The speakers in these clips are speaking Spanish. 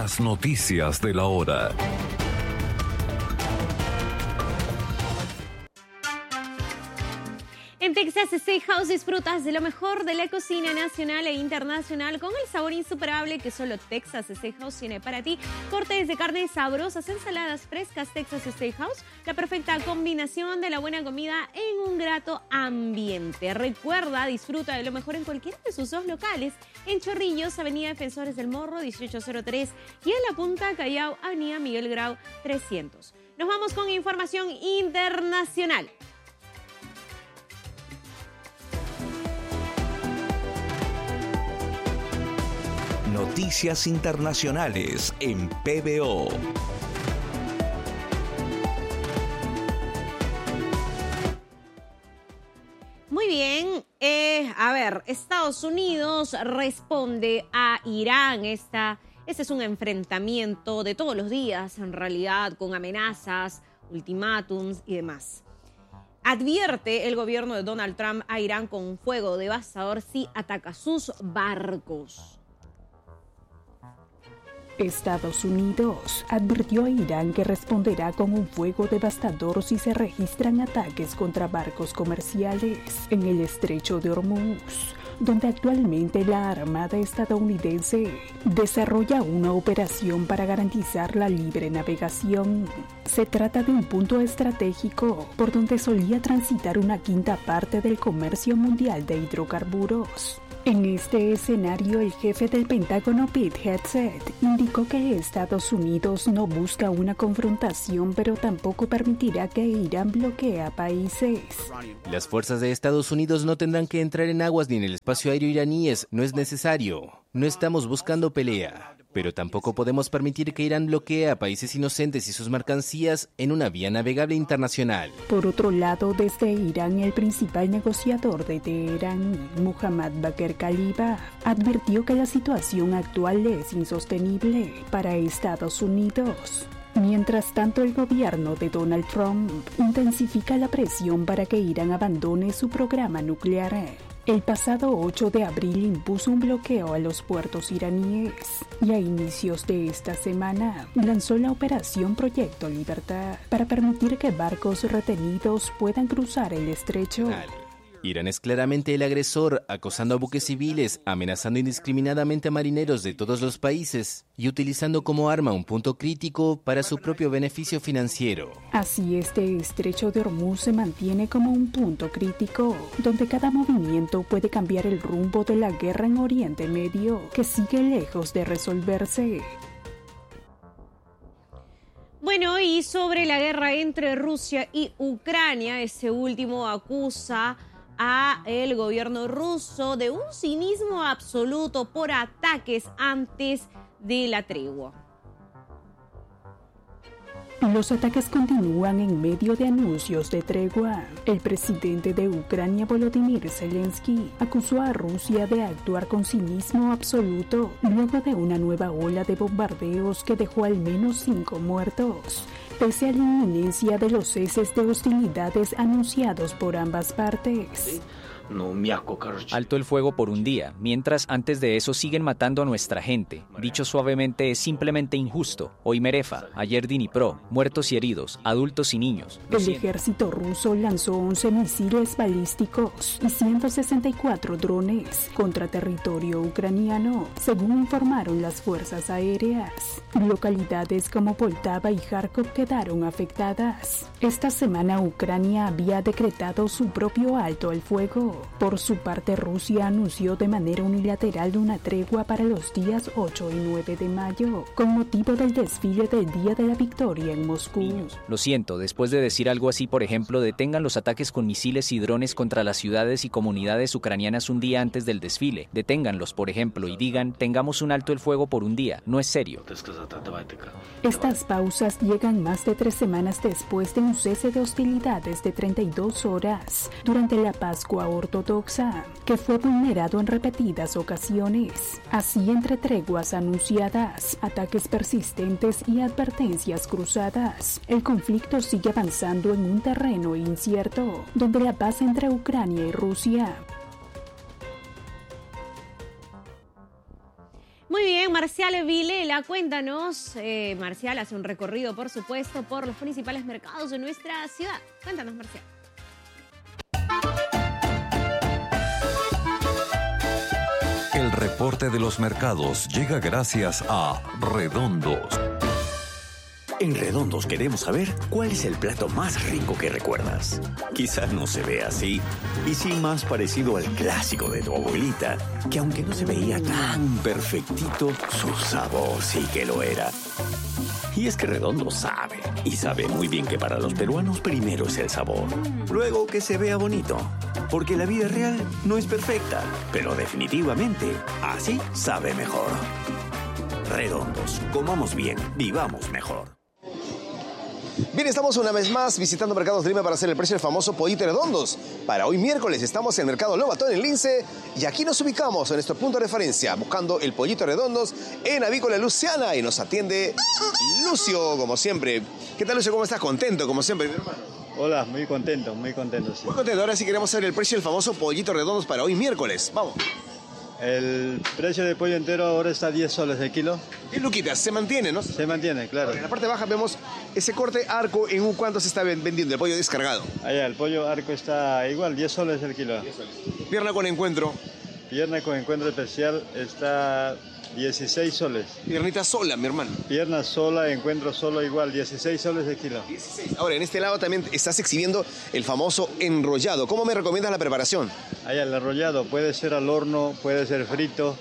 Las noticias de la hora. En Texas Steakhouse disfrutas de lo mejor de la cocina nacional e internacional con el sabor insuperable que solo Texas Steakhouse tiene para ti. Cortes de carne sabrosas, ensaladas frescas. Texas Steakhouse, la perfecta combinación de la buena comida en un grato ambiente. Recuerda, disfruta de lo mejor en cualquiera de sus dos locales. En Chorrillos, Avenida Defensores del Morro, 1803. Y en La Punta, Callao, Avenida Miguel Grau, 300. Nos vamos con información internacional. Noticias internacionales en PBO. Muy bien, Estados Unidos responde a Irán. Este es un enfrentamiento de todos los días, en realidad, con amenazas, ultimátums y demás. Advierte el gobierno de Donald Trump a Irán con un fuego devastador si ataca sus barcos. Estados Unidos advirtió a Irán que responderá con un fuego devastador si se registran ataques contra barcos comerciales en el estrecho de Hormuz, donde actualmente la Armada estadounidense desarrolla una operación para garantizar la libre navegación. Se trata de un punto estratégico por donde solía transitar una quinta parte del comercio mundial de hidrocarburos. En este escenario, el jefe del Pentágono, Pete Hegseth, indicó que Estados Unidos no busca una confrontación, pero tampoco permitirá que Irán bloquee a países. Las fuerzas de Estados Unidos no tendrán que entrar en aguas ni en el espacio aéreo iraníes, no es necesario. No estamos buscando pelea. Pero tampoco podemos permitir que Irán bloquee a países inocentes y sus mercancías en una vía navegable internacional. Por otro lado, desde Irán, el principal negociador de Teherán, Mohammad Bakr Kalibaf, advirtió que la situación actual es insostenible para Estados Unidos. Mientras tanto, el gobierno de Donald Trump intensifica la presión para que Irán abandone su programa nuclear. El pasado 8 de abril impuso un bloqueo a los puertos iraníes y a inicios de esta semana lanzó la operación Proyecto Libertad para permitir que barcos retenidos puedan cruzar el estrecho. Irán es claramente el agresor, acosando a buques civiles, amenazando indiscriminadamente a marineros de todos los países y utilizando como arma un punto crítico para su propio beneficio financiero. Así, este estrecho de Hormuz se mantiene como un punto crítico, donde cada movimiento puede cambiar el rumbo de la guerra en Oriente Medio, que sigue lejos de resolverse. Bueno, y sobre la guerra entre Rusia y Ucrania, ese último acusa a el gobierno ruso de un cinismo absoluto por ataques antes de la tregua. Los ataques continúan en medio de anuncios de tregua. El presidente de Ucrania, Volodymyr Zelensky, acusó a Rusia de actuar con cinismo absoluto luego de una nueva ola de bombardeos que dejó al menos 5 muertos, pese a la inminencia de los ceses de hostilidades anunciados por ambas partes. Alto el fuego por un día, mientras antes de eso siguen matando a nuestra gente. Dicho suavemente, es simplemente injusto. Hoy Merefa, ayer Dnipro, muertos y heridos, adultos y niños. El ejército ruso lanzó 11 misiles balísticos y 164 drones contra territorio ucraniano, según informaron las fuerzas aéreas. Localidades como Poltava y Kharkov quedaron afectadas. Esta semana Ucrania había decretado su propio alto al fuego. Por su parte, Rusia anunció de manera unilateral una tregua para los días 8 y 9 de mayo, con motivo del desfile del Día de la Victoria en Moscú. Lo siento, después de decir algo así, por ejemplo, detengan los ataques con misiles y drones contra las ciudades y comunidades ucranianas un día antes del desfile. Deténganlos, por ejemplo, y digan, tengamos un alto el fuego por un día. No es serio. Estas pausas llegan más de 3 semanas después de un cese de hostilidades de 32 horas durante la Pascua ortodoxa, que fue vulnerado en repetidas ocasiones. Así, entre treguas anunciadas, ataques persistentes y advertencias cruzadas, el conflicto sigue avanzando en un terreno incierto, donde la paz entre Ucrania y Rusia. Muy bien, Marcial Vilela, cuéntanos. Marcial hace un recorrido, por supuesto, por los principales mercados de nuestra ciudad. Cuéntanos, Marcial. El reporte de los mercados llega gracias a Redondos. En Redondos queremos saber cuál es el plato más rico que recuerdas. Quizás no se ve así, y sí más parecido al clásico de tu abuelita, que aunque no se veía tan perfectito, su sabor sí que lo era. Y es que Redondos sabe, y sabe muy bien que para los peruanos primero es el sabor, luego que se vea bonito, porque la vida real no es perfecta, pero definitivamente así sabe mejor. Redondos, comamos bien, vivamos mejor. Bien, estamos una vez más visitando Mercados de Lima para hacer el precio del famoso pollito Redondos. Para hoy miércoles estamos en el Mercado Lobatón en Lince y aquí nos ubicamos en nuestro punto de referencia buscando el pollito Redondos en Avícola Luciana y nos atiende Lucio, como siempre. ¿Qué tal, Lucio? ¿Cómo estás? Contento, como siempre, mi hermano. Hola, muy contento, sí. Muy contento. Ahora sí queremos saber el precio del famoso pollito Redondos para hoy miércoles. Vamos. El precio del pollo entero ahora está 10 soles el kilo. Y Luquitas, se mantiene, ¿no? Se mantiene, claro. En la parte baja vemos ese corte arco en un cuánto se está vendiendo el pollo descargado. Allá, el pollo arco está igual, 10 soles el kilo. Pierna con encuentro. Pierna con encuentro especial está 16 soles. Piernita sola, mi hermano. Pierna sola, encuentro solo igual, 16 soles el kilo. 16. Ahora, en este lado también estás exhibiendo el famoso enrollado. ¿Cómo me recomiendas la preparación? Allá, el enrollado puede ser al horno, puede ser frito.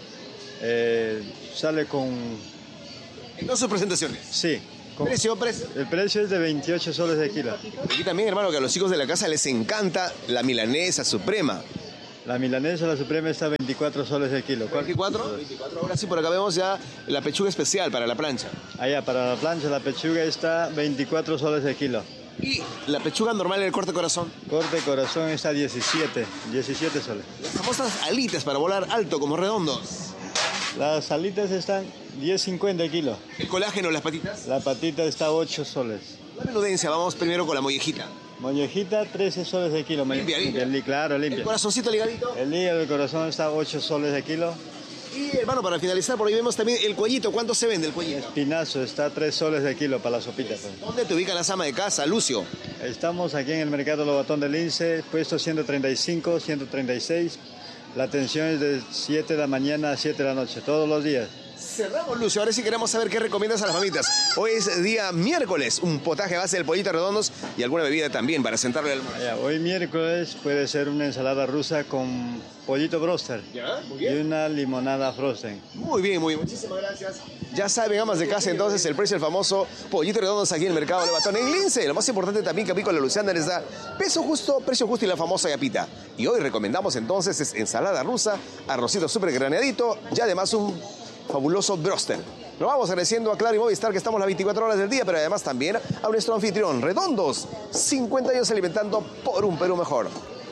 Sale con... En todas sus presentaciones. Sí. Precio. El precio es de 28 soles el kilo. Aquí también, hermano, que a los chicos de la casa les encanta la milanesa suprema. La milanesa, la suprema, está 24 soles el kilo. ¿24? Ahora sí, por acá vemos ya la pechuga especial para la plancha. Allá, para la plancha, la pechuga está 24 soles el kilo. ¿Y la pechuga normal en el corte corazón? Corte corazón está 17 soles. Las famosas alitas para volar alto como Redondos. Las alitas están 10.50 el kilo. ¿El colágeno, las patitas? La patita está 8 soles. La menudencia, vamos primero con la mollejita. Mollejita, 13 soles el kilo. Limpia. Claro, limpia. ¿El corazoncito ligadito? El hígado del corazón está 8 soles el kilo. Y, hermano, para finalizar, por ahí vemos también el cuellito. ¿Cuánto se vende el cuellito? Espinazo, está 3 soles el kilo para la sopita. Pues. ¿Dónde te ubica la ama de casa, Lucio? Estamos aquí en el Mercado Lobatón de Lince, puesto 135, 136. La atención es de 7 de la mañana a 7 de la noche, todos los días. Cerramos, Lucio. Ahora sí queremos saber qué recomiendas a las mamitas. Hoy es día miércoles, un potaje a base del pollito Redondos y alguna bebida también para sentarle al almuerzo. Hoy miércoles puede ser una ensalada rusa con pollito broster y una limonada frozen. Muy bien, muchísimas gracias. Ya saben, amas de casa, entonces el precio del famoso pollito Redondos aquí en el Mercado Lobatón en Lince. Lo más importante también que Avícola Luciana les da precio justo y la famosa yapita. Y hoy recomendamos entonces es ensalada rusa, arrocito súper graneadito y además un fabuloso broster. Nos vamos agradeciendo a Claro y Movistar que estamos las 24 horas del día, pero además también a nuestro anfitrión Redondos, 50 años alimentando por un Perú mejor.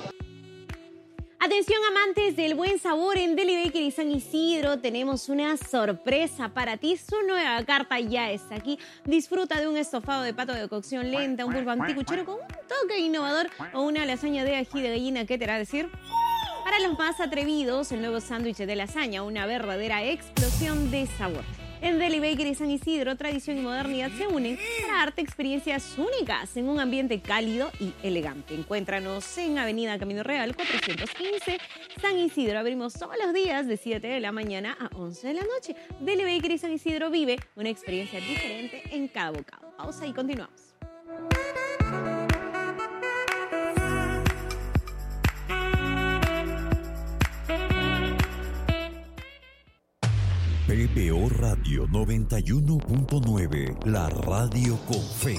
Atención, amantes del buen sabor, en Deli Bakery San Isidro tenemos una sorpresa para ti. Su nueva carta ya está aquí. Disfruta de un estofado de pato de cocción lenta, un pulpo anticuchero con un toque innovador o una lasaña de ají de gallina. ¿Qué te hará decir? Para los más atrevidos, el nuevo sándwich de lasaña, una verdadera explosión de sabor. En Deli Bakery San Isidro, tradición y modernidad se unen para darte experiencias únicas en un ambiente cálido y elegante. Encuéntranos en Avenida Camino Real 415, San Isidro. Abrimos todos los días de 7 de la mañana a 11 de la noche. Deli Bakery San Isidro vive una experiencia diferente en cada bocado. Pausa y continuamos. PBO Radio 91.9, la radio con fe.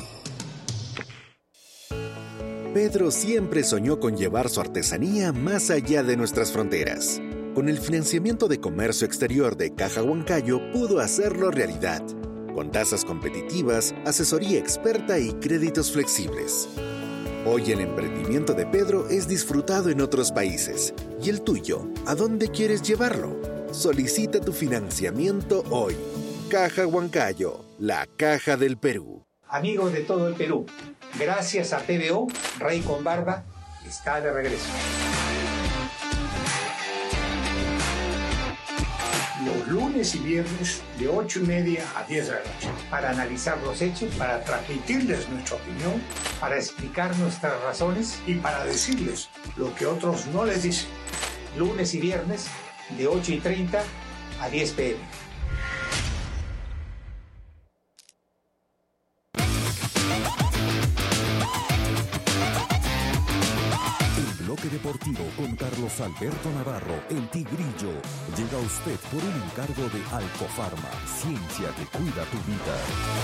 Pedro siempre soñó con llevar su artesanía más allá de nuestras fronteras. Con el financiamiento de comercio exterior de Caja Huancayo pudo hacerlo realidad, con tasas competitivas, asesoría experta y créditos flexibles. Hoy el emprendimiento de Pedro es disfrutado en otros países. ¿Y el tuyo? ¿A dónde quieres llevarlo? Solicita tu financiamiento hoy. Caja Huancayo, la caja del Perú. Amigos de todo el Perú, gracias a PBO, Rey con Barba está de regreso. Los lunes lunes y viernes de 8:30 a 10 de la noche, para analizar los hechos, para transmitirles nuestra opinión, para explicar nuestras razones y para decirles lo que otros no les dicen. Lunes y viernes de 8:30 a 10 p.m. Bloque Deportivo con Carlos Alberto Navarro, el Tigrillo, llega a usted por un encargo de Alcofarma, ciencia que cuida tu vida.